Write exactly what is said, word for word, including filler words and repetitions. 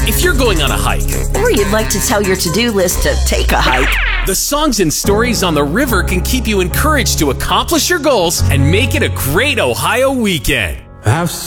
If you're going on a hike, or you'd like to tell your to-do list to take a hike, the songs and stories on the river can keep you encouraged to accomplish your goals and make it a great Ohio weekend. Have